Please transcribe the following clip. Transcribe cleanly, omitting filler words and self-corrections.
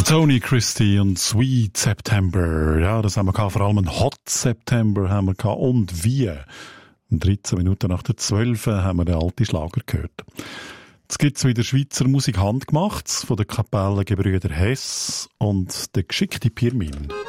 Tony Christie und Sweet September. Ja, das haben wir gehabt. Vor allem ein Hot September haben wir gehabt. Und wie? 13 Minuten nach der 12 haben wir den alten Schlager gehört. Jetzt gibt's wieder Schweizer Musik handgemacht von der Kapelle Gebrüder Hess und der geschickte Pirmin.